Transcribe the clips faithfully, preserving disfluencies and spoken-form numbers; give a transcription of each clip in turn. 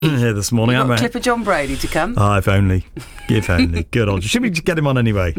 here this morning. You've got I'm a clip of John Brady to come. Oh, if only. If only. Good on. Should we just get him on anyway?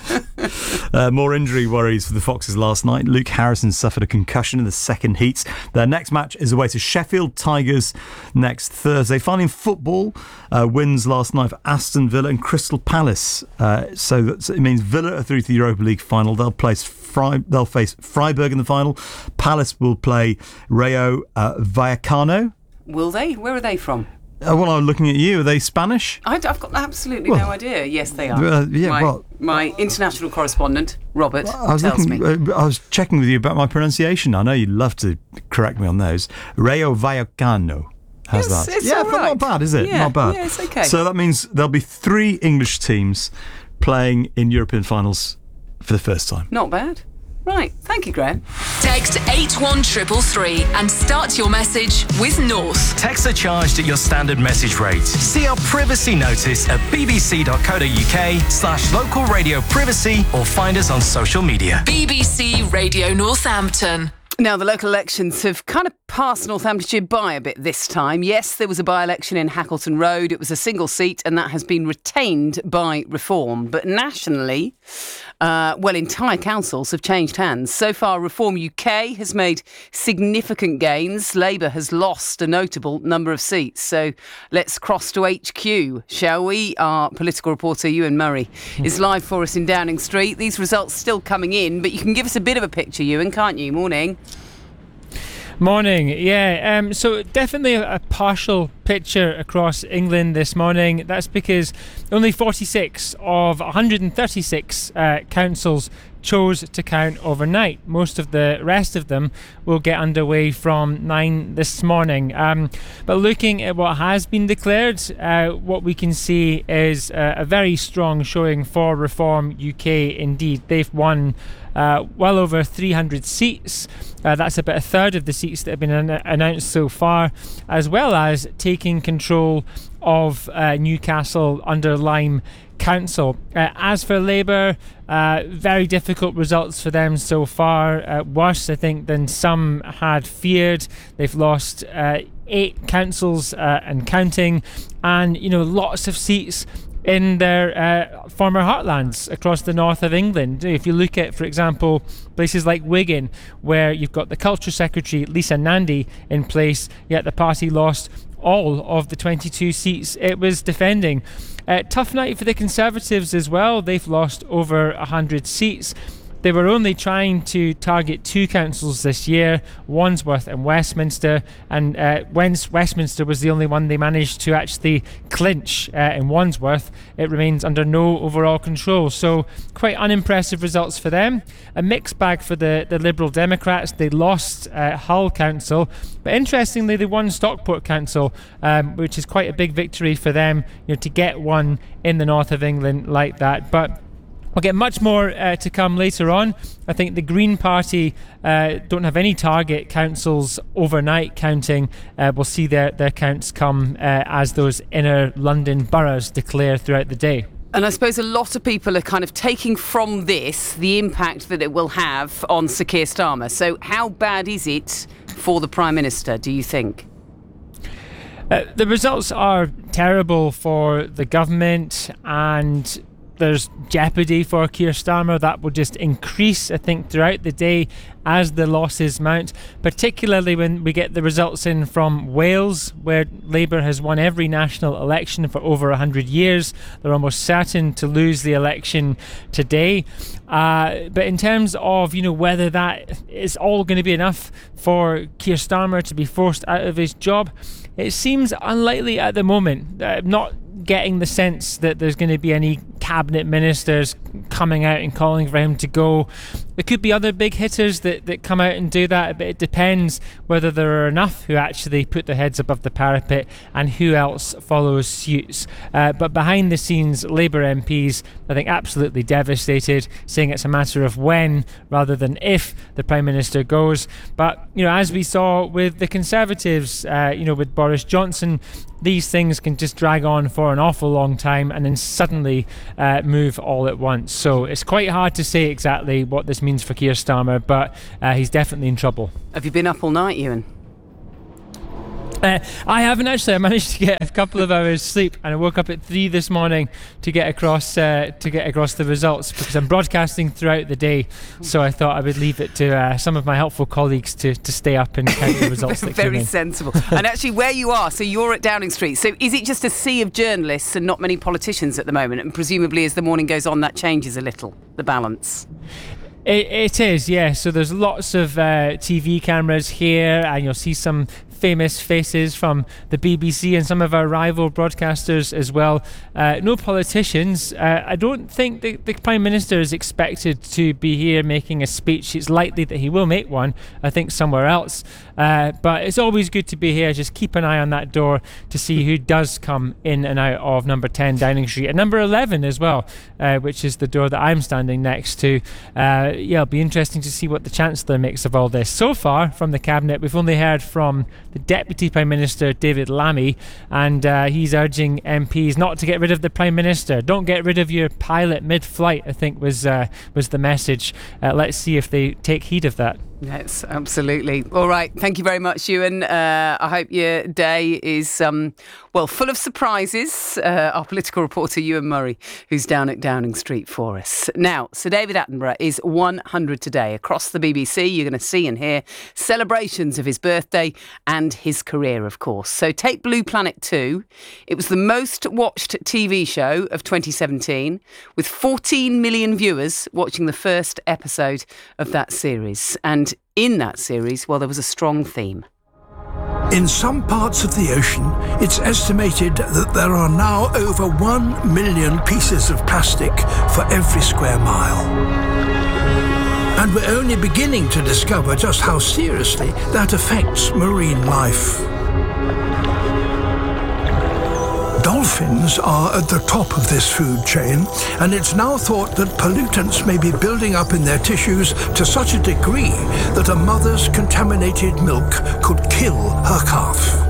uh, more injury worries for the Foxes last night. Luke Harrison suffered a concussion in the second heats. Their next match is away to Sheffield Tigers next Thursday. Finally, in football, uh, wins last night for Aston Villa and Crystal Palace. Uh, so, that, it means Villa are through to the Europa League final. They'll place Fri- they'll face Freiburg in the final. Palace will play Rayo uh, Vallecano. Will they? Where are they from? Uh, well, I'm looking at you. Are they Spanish? I, I've got absolutely well, no idea. Yes, they are. Uh, yeah, my, well, my international correspondent, Robert, I was tells looking, me. Uh, I was checking with you about my pronunciation. I know you'd love to correct me on those. Rayo Vallecano. How's Yes, that? it's yeah, all but right. not bad, is it? Yeah, not bad. yeah, it's okay. So that means there'll be three English teams playing in European finals for the first time. Not bad. Right, thank you, Graham. Text eight one three three three and start your message with North. Texts are charged at your standard message rate. See our privacy notice at bbc.co.uk slash local radio privacy or find us on social media. B B C Radio Northampton. Now, the local elections have kind of passed Northamptonshire by a bit this time. Yes, there was a by-election in Hackleton Road. It was a single seat and that has been retained by Reform. But nationally, uh, well, entire councils have changed hands. So far, Reform U K has made significant gains. Labour has lost a notable number of seats. So let's cross to H Q, shall we? Our political reporter, Ewan Murray, is live for us in Downing Street. These results still coming in, but you can give us a bit of a picture, Ewan, can't you? Morning. Morning, yeah. Um, so definitely a, a partial picture across England this morning. That's because only forty-six of one hundred thirty-six uh, councils chose to count overnight. Most of the rest of them will get underway from nine this morning. Um, but looking at what has been declared, uh, what we can see is uh, a very strong showing for Reform U K indeed. They've won uh, well over three hundred seats. Uh, that's about a third of the seats that have been an- announced so far, as well as taking control of uh, Newcastle under Lyme Council. Uh, as for Labour, uh, very difficult results for them so far. Uh, worse, I think, than some had feared. They've lost uh, eight councils uh, and counting, and you know, lots of seats in their uh, former heartlands across the north of England. If you look at, for example, places like Wigan, where you've got the Culture Secretary Lisa Nandy in place, yet the party lost all of the twenty-two seats it was defending. Uh, tough night for the Conservatives as well. They've lost over one hundred seats. They were only trying to target two councils this year, Wandsworth and Westminster, and uh, Westminster was the only one they managed to actually clinch. Uh, in Wandsworth, it remains under no overall control, so quite unimpressive results for them. A mixed bag for the, the Liberal Democrats. They lost uh, Hull Council, but interestingly they won Stockport Council, um, which is quite a big victory for them, you know, to get one in the north of England like that. But we'll get much more uh, to come later on. I think the Green Party uh, don't have any target councils overnight counting. Uh, we'll see their, their counts come uh, as those inner London boroughs declare throughout the day. And I suppose a lot of people are kind of taking from this the impact that it will have on Sir Keir Starmer. So how bad is it for the Prime Minister, do you think? Uh, the results are terrible for the government, and there's jeopardy for Keir Starmer. That will just increase, I think, throughout the day as the losses mount, particularly when we get the results in from Wales, where Labour has won every national election for over one hundred years. They're almost certain to lose the election today. Uh, but in terms of, you know, whether that is all going to be enough for Keir Starmer to be forced out of his job, it seems unlikely at the moment. Uh, not getting the sense that there's going to be any cabinet ministers coming out and calling for him to go. There could be other big hitters that, that come out and do that, but it depends whether there are enough who actually put their heads above the parapet and who else follows suits. Uh, but behind the scenes, Labour M Ps, I think, absolutely devastated, saying it's a matter of when rather than if the Prime Minister goes. But, you know, as we saw with the Conservatives, uh, you know, with Boris Johnson, these things can just drag on for an awful long time and then suddenly uh, move all at once. So it's quite hard to say exactly what this means for Keir Starmer, but uh, he's definitely in trouble. Have you been up all night, Ewan? Uh, I haven't actually. I managed to get a couple of hours sleep, and I woke up at three this morning to get across uh, to get across the results, because I'm broadcasting throughout the day. So I thought I would leave it to uh, some of my helpful colleagues to, to stay up and count the results that Very came in. sensible. And actually, where you are, so you're at Downing Street. So is it just a sea of journalists and not many politicians at the moment? And presumably, as the morning goes on, that changes a little, the balance. It, it is, yeah. So there's lots of uh, T V cameras here, and you'll see some famous faces from the B B C and some of our rival broadcasters as well. Uh, no politicians. Uh, I don't think the, the Prime Minister is expected to be here making a speech. It's likely that he will make one, I think, somewhere else. Uh, but it's always good to be here. Just keep an eye on that door to see who does come in and out of number ten Downing Street, and number eleven as well, uh, which is the door that I'm standing next to. Uh, yeah, it'll be interesting to see what the Chancellor makes of all this. So far from the Cabinet, we've only heard from the Deputy Prime Minister, David Lammy, and uh, he's urging M Ps not to get rid of the Prime Minister. Don't get rid of your pilot mid-flight, I think was uh, was the message. Uh, let's see if they take heed of that. Yes, absolutely. All right. Thank you very much, Ewan. Uh, I hope your day is, um, well, full of surprises. Uh, our political reporter, Ewan Murray, who's down at Downing Street for us. Now, Sir David Attenborough is one hundred today. Across the B B C, you're going to see and hear celebrations of his birthday and his career, of course. So take Blue Planet two. It was the most watched T V show of twenty seventeen, with fourteen million viewers watching the first episode of that series. And in that series, well, there was a strong theme. In some parts of the ocean, it's estimated that there are now over one million pieces of plastic for every square mile. And we're only beginning to discover just how seriously that affects marine life. Dolphins are at the top of this food chain, and it's now thought that pollutants may be building up in their tissues to such a degree that a mother's contaminated milk could kill her calf.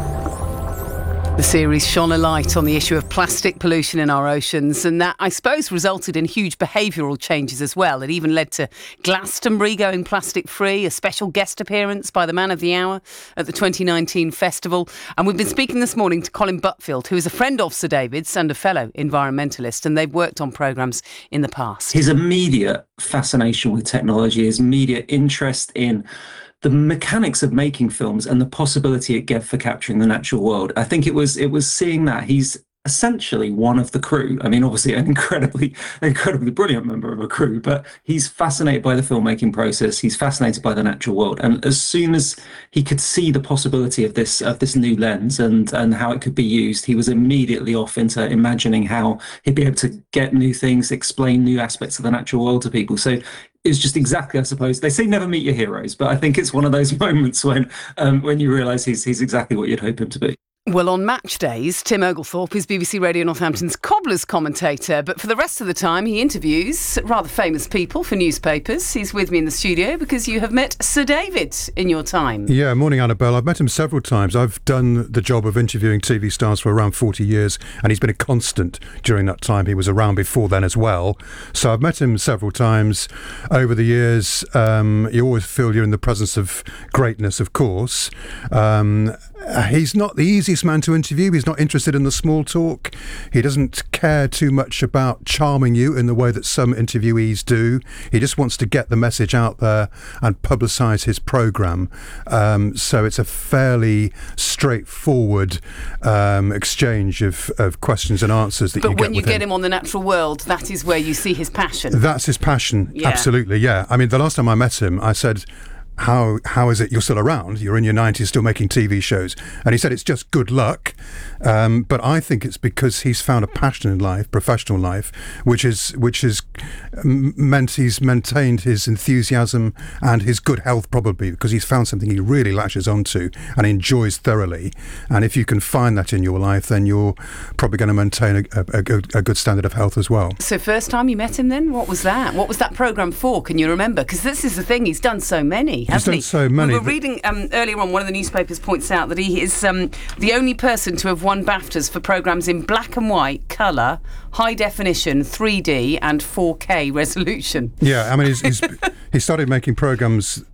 The series shone a light on the issue of plastic pollution in our oceans, and that, I suppose, resulted in huge behavioural changes as well. It even led to Glastonbury going plastic-free, a special guest appearance by the Man of the Hour at the twenty nineteen festival. And we've been speaking this morning to Colin Butfield, who is a friend of Sir David's and a fellow environmentalist, and they've worked on programmes in the past. His immediate fascination with technology, his immediate interest in the mechanics of making films and the possibility it gave for capturing the natural world. I think it was it was seeing that he's essentially one of the crew. I mean, obviously an incredibly, incredibly brilliant member of a crew, but he's fascinated by the filmmaking process. He's fascinated by the natural world. And as soon as he could see the possibility of this of this new lens and, and how it could be used, he was immediately off into imagining how he'd be able to get new things, explain new aspects of the natural world to people. So it's just exactly, I suppose, they say never meet your heroes, but I think it's one of those moments when um, when you realise he's he's exactly what you'd hope him to be. Well, on match days, Tim Oglethorpe is B B C Radio Northampton's Cobblers commentator, but for the rest of the time he interviews rather famous people for newspapers. He's with me in the studio because you have met Sir David in your time. Yeah, morning Annabelle. I've met him several times. I've done the job of interviewing T V stars for around forty years, and he's been a constant during that time. He was around before then as well. So I've met him several times over the years. Um, you always feel you're in the presence of greatness, of course. Um, he's not the easiest man to interview. He's not interested in the small talk. He doesn't care too much about charming you in the way that some interviewees do. He just wants to get the message out there and publicise his programme. Um, so it's a fairly straightforward um, exchange of, of questions and answers that but you get when you with get him. him on the natural world, that is where you see his passion. That's his passion, Yeah. absolutely, yeah. I mean, the last time I met him, I said, How how is it you're still around? You're in your nineties, still making T V shows. And he said it's just good luck. Um, but I think it's because he's found a passion in life, professional life, which is which has meant he's maintained his enthusiasm and his good health, probably because he's found something he really latches onto and enjoys thoroughly. And if you can find that in your life, then you're probably going to maintain a, a, a, good, a good standard of health as well. So first time you met him then, what was that? What was that programme for? Can you remember? Because this is the thing, he's done so many, He's hasn't done he? so many. We were reading um, earlier on, one of the newspapers points out that he is um, the only person to have won BAFTAs for programmes in black and white, colour, high definition, three D and four K resolution. Yeah, I mean, he's, he's, he started making programmes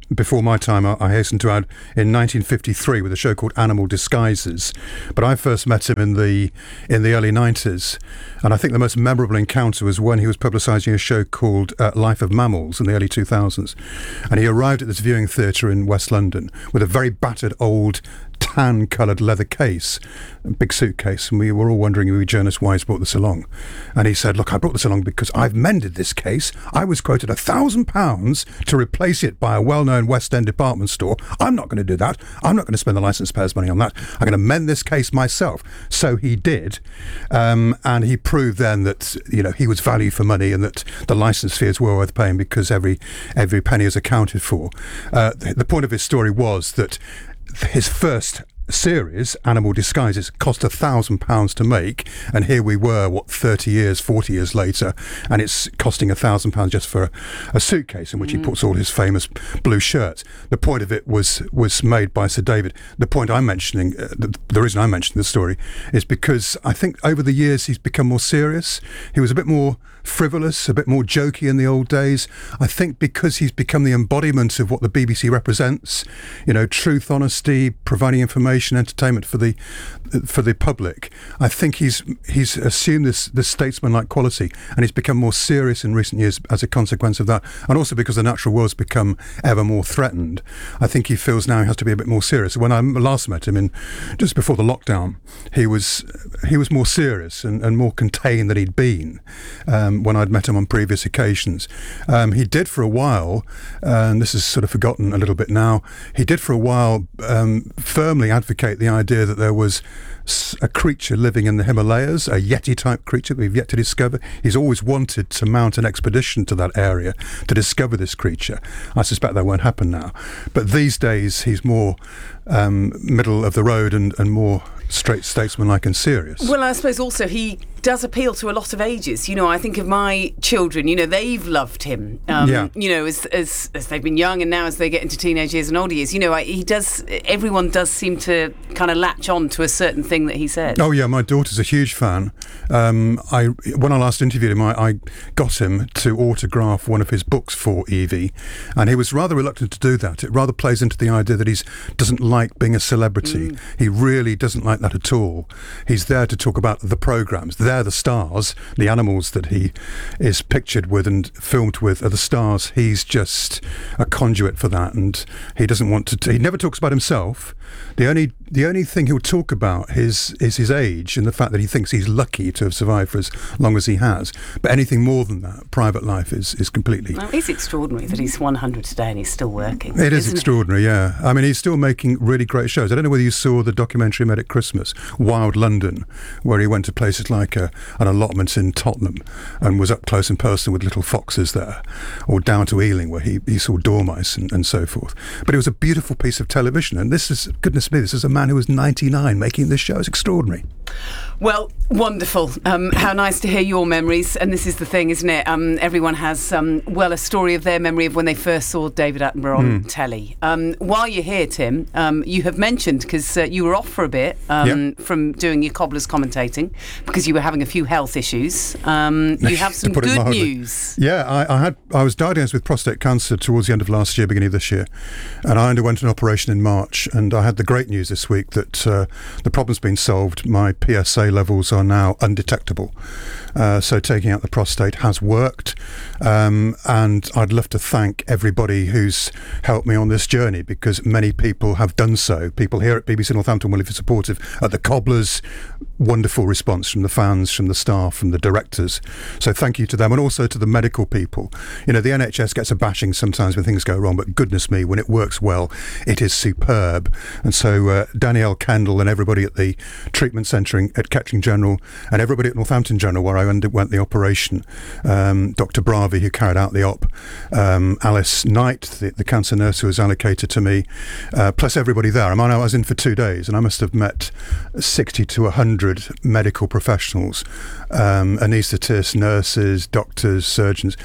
before my time, I, I hasten to add, in nineteen fifty-three with a show called Animal Disguises. But I first met him in the in the early nineties, and I think the most memorable encounter was when he was publicising a show called uh, Life of Mammals in the early two thousands. And he arrived at this viewing theatre in West London with a very battered old tan-coloured leather case, a big suitcase, and we were all wondering, we journalists, why he's brought this along. And he said, look, I brought this along because I've mended this case. I was quoted a thousand pounds to replace it by a well-known West End department store. I'm not going to do that. I'm not going to spend the licence payers' money on that. I'm going to mend this case myself. So he did, um, and he proved then that, you know, he was value for money and that the licence fees were worth paying because every every penny is accounted for. Uh, the, the point of his story was that his first series, Animal Disguises, cost a thousand pounds to make, and here we were, what, thirty years, forty years later, and it's costing a thousand pounds just for a, a suitcase in which mm. he puts all his famous blue shirts. The point of it was was made by Sir David. The point I'm mentioning, uh, the, the reason I mentioned the story, is because I think over the years he's become more serious. He was a bit more frivolous, a bit more jokey in the old days. I think because he's become the embodiment of what the B B C represents, you know, truth, honesty, providing information, entertainment for the for the public. I think he's he's assumed this this statesman-like quality, and he's become more serious in recent years as a consequence of that, and also because the natural world's become ever more threatened. I think he feels now he has to be a bit more serious. When I last met him in just before the lockdown, he was he was more serious and, and more contained than he'd been um, when I'd met him on previous occasions. Um, he did for a while, and this is sort of forgotten a little bit now, he did for a while um, firmly advocate the idea that there was a creature living in the Himalayas, a Yeti-type creature that we've yet to discover. He's always wanted to mount an expedition to that area to discover this creature. I suspect that won't happen now. But these days, he's more um, middle of the road and, and more straight statesman-like and serious. Well, I suppose also he does appeal to a lot of ages. You know, I think of my children, you know, they've loved him, um, yeah. you know, as, as as they've been young and now as they get into teenage years and older years. You know, I, he does, everyone does seem to kind of latch on to a certain thing that he said. Oh, yeah, my daughter's a huge fan. Um, I When I last interviewed him, I, I got him to autograph one of his books for Evie, and he was rather reluctant to do that. It rather plays into the idea that he doesn't like being a celebrity. Mm. He really doesn't like that at all. He's there to talk about the programmes. They're the stars. The animals that he is pictured with and filmed with are the stars. He's just a conduit for that, and he doesn't want to. T- he never talks about himself. The only the only thing he'll talk about is is his age and the fact that he thinks he's lucky to have survived for as long as he has. But anything more than that, private life is is completely. Well, it's extraordinary that he's one hundred today and he's still working. It is extraordinary, it? yeah. I mean, he's still making really great shows. I don't know whether you saw the documentary he made at Christmas, Wild London, where he went to places like a, an allotment in Tottenham and was up close and personal with little foxes there, or down to Ealing where he, he saw dormice and, and so forth. But it was a beautiful piece of television, and this is, goodness me, this is a man who was ninety-nine making this show. It's extraordinary. Well, wonderful. Um, how nice to hear your memories. And this is the thing, isn't it? Um, everyone has, um, well, a story of their memory of when they first saw David Attenborough on mm. telly. Um, while you're here, Tim, um, you have mentioned, because uh, you were off for a bit um, yep. from doing your Cobblers commentating, because you were having a few health issues. Um, you have some good news. Yeah, I, I had. I was diagnosed with prostate cancer towards the end of last year, beginning of this year, and I underwent an operation in March. And I had the great news this week that uh, the problem's been solved. My P S A levels are now undetectable. Uh, so taking out the prostate has worked. Um, and I'd love to thank everybody who's helped me on this journey, because many people have done so. People here at B B C Northampton will be supportive. At the Cobblers, wonderful response from the fans, from the staff, from the directors. So thank you to them, and also to the medical people. You know, the N H S gets a bashing sometimes when things go wrong, but goodness me, when it works well, it is superb. And so uh, Danielle Kendall and everybody at the treatment centre at Kettering General, and everybody at Northampton General, where I underwent the operation, um, Doctor Bravi, who carried out the op, um, Alice Knight, the, the cancer nurse who was allocated to me, uh, plus everybody there. I mean, I was in for two days, and I must have met sixty to one hundred medical professionals, um, anaesthetists, nurses, doctors, surgeons,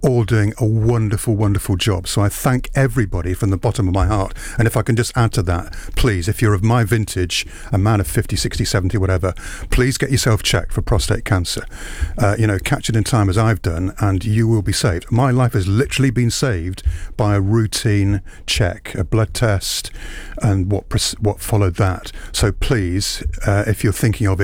all doing a wonderful, wonderful job. So I thank everybody from the bottom of my heart. And if I can just add to that, please, if you're of my vintage, a man of fifty, sixty, seventy, whatever, please get yourself checked for prostate cancer. Uh, you know, catch it in time as I've done, and you will be saved. My life has literally been saved by a routine check, a blood test, and what what followed that. So please, uh, if you're thinking of it,